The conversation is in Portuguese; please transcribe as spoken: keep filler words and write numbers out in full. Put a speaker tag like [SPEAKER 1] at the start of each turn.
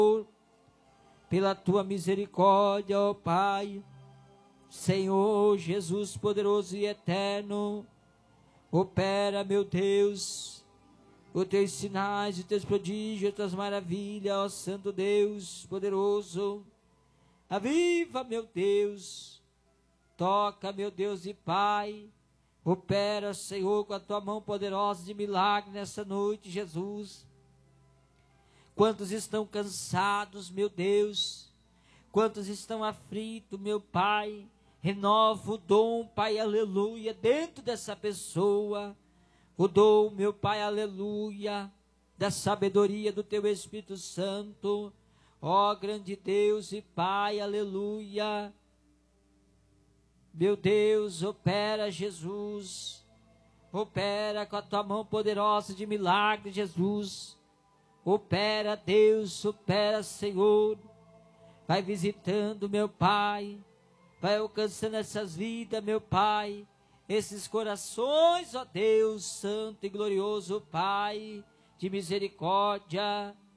[SPEAKER 1] pela tua misericórdia, ó Pai, Senhor Jesus poderoso e eterno, opera, meu Deus, os teus sinais, os teus prodígios, as tuas maravilhas, ó Santo Deus poderoso. Aviva, meu Deus, toca, meu Deus e Pai, opera, Senhor, com a tua mão poderosa de milagre nessa noite, Jesus. Quantos estão cansados, meu Deus, quantos estão aflitos, meu Pai, renova o dom, Pai, aleluia, dentro dessa pessoa, o dom, meu Pai, aleluia, da sabedoria do teu Espírito Santo, ó grande Deus e Pai, aleluia. Meu Deus, opera, Jesus, opera com a tua mão poderosa de milagre, Jesus, opera, Deus, opera, Senhor, vai visitando, meu Pai, vai alcançando essas vidas, meu Pai, esses corações, ó Deus, santo e glorioso Pai, de misericórdia,